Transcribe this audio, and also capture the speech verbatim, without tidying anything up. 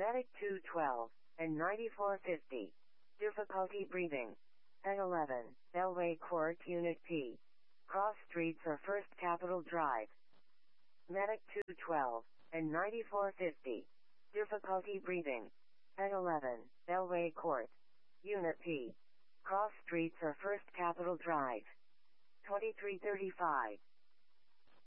Medic two twelve and ninety-four fifty. Difficulty breathing. At eleven, Bellway Court Unit P. Cross Streets or First Capitol Drive. Medic two twelve and ninety-four fifty. Difficulty breathing. At eleven, Bellway Court. Unit P. Cross Streets or First Capitol Drive. twenty-three thirty-five.